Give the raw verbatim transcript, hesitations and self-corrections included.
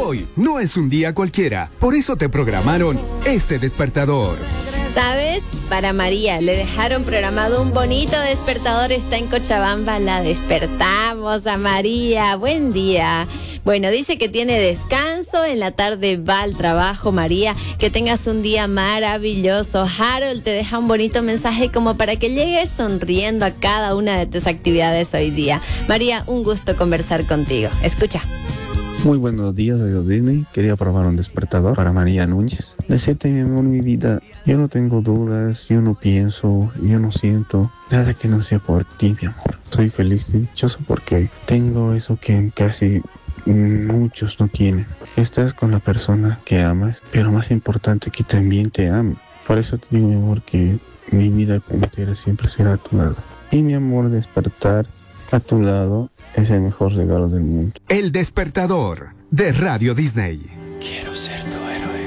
Hoy no es un día cualquiera, por eso te programaron este despertador. ¿Sabes? Para María le dejaron programado un bonito despertador. Está en Cochabamba, la despertamos a María. Buen día. Bueno, dice que tiene descanso, en la tarde va al trabajo, María. Que tengas un día maravilloso. Harold te deja un bonito mensaje como para que llegues sonriendo a cada una de tus actividades hoy día. María, un gusto conversar contigo. Escucha. Muy buenos días, Radio Disney. Quería probar un despertador para María Núñez. Decirte, mi amor, mi vida, yo no tengo dudas, yo no pienso, yo no siento nada que no sea por ti, mi amor. Soy feliz y dichoso porque tengo eso que casi muchos no tienen. Estás con la persona que amas, pero más importante que también te ama. Por eso te digo, mi amor, que mi vida entera siempre será a tu lado. Y mi amor, despertar a tu lado es el mejor regalo del mundo. El despertador de Radio Disney. Quiero ser tu héroe.